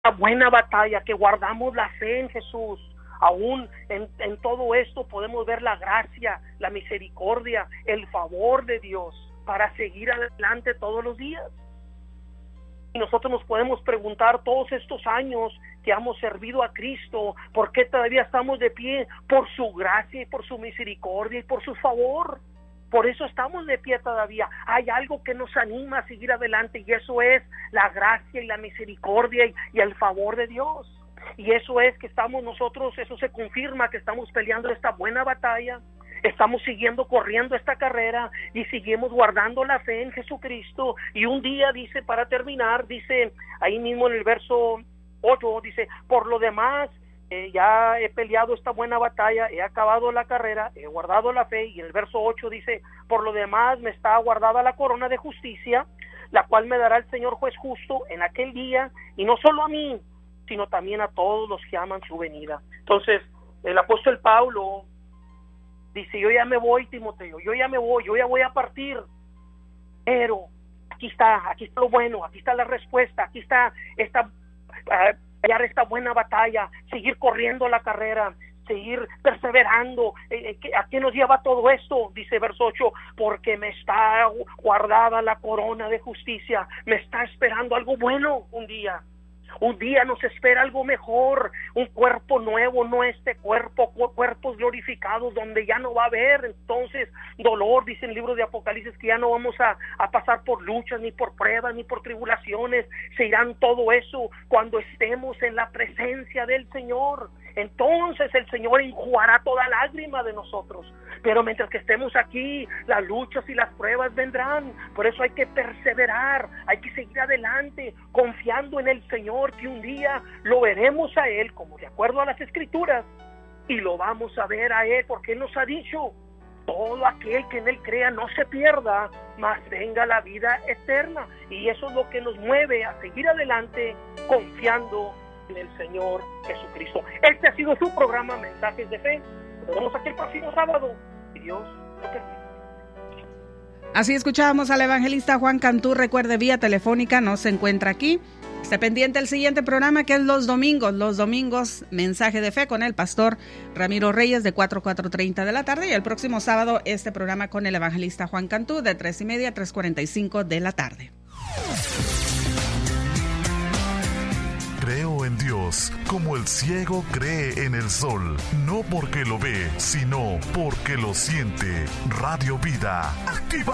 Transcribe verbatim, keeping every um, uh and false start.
una buena batalla, que guardamos la fe en Jesús. Aún en, en todo esto podemos ver la gracia, la misericordia, el favor de Dios para seguir adelante todos los días. Y nosotros nos podemos preguntar, todos estos años que hemos servido a Cristo, ¿por qué todavía estamos de pie? Por su gracia y por su misericordia y por su favor. Por eso estamos de pie todavía. Hay algo que nos anima a seguir adelante, y eso es la gracia y la misericordia y, y el favor de Dios. Y eso es que estamos nosotros, eso se confirma que estamos peleando esta buena batalla, estamos siguiendo corriendo esta carrera y seguimos guardando la fe en Jesucristo. Y un día dice, para terminar, dice ahí mismo en el verso ocho, dice, por lo demás, eh, ya he peleado esta buena batalla, he acabado la carrera, he guardado la fe. Y en el verso ocho dice, por lo demás me está guardada la corona de justicia, la cual me dará el Señor juez justo en aquel día, y no solo a mí, sino también a todos los que aman su venida. Entonces, el apóstol Pablo dice, yo ya me voy, Timoteo, yo ya me voy, yo ya voy a partir, pero aquí está, aquí está lo bueno, aquí está la respuesta, aquí está esta, uh, hallar esta buena batalla, seguir corriendo la carrera, seguir perseverando. Eh, eh, ¿A qué nos lleva todo esto? Dice verso ocho, porque me está guardada la corona de justicia, me está esperando algo bueno un día. Un día nos espera algo mejor, un cuerpo nuevo, no este cuerpo, cu- cuerpos glorificados donde ya no va a haber entonces dolor. Dice el libro de Apocalipsis que ya no vamos a, a pasar por luchas, ni por pruebas, ni por tribulaciones. Se irán todo eso cuando estemos en la presencia del Señor. Entonces el Señor enjugará toda lágrima de nosotros. Pero mientras que estemos aquí, las luchas y las pruebas vendrán. Por eso hay que perseverar, hay que seguir adelante, confiando en el Señor, que un día lo veremos a Él, como de acuerdo a las Escrituras, y lo vamos a ver a Él, porque Él nos ha dicho, todo aquel que en Él crea no se pierda, mas tenga la vida eterna. Y eso es lo que nos mueve a seguir adelante, confiando en el Señor Jesucristo. Este ha sido su programa Mensajes de Fe. Nos vemos aquí el próximo sábado, si Dios lo permite. Así escuchábamos al evangelista Juan Cantú. Recuerde, vía telefónica no se encuentra aquí. Esté pendiente el siguiente programa, que es los domingos. Los domingos, Mensaje de Fe con el pastor Ramiro Reyes de cuatro a cuatro treinta de la tarde. Y el próximo sábado, este programa con el evangelista Juan Cantú de tres y media a tres cuarenta y cinco de la tarde. Creo en Dios, como el ciego cree en el sol, no porque lo ve, sino porque lo siente. Radio Vida, activa.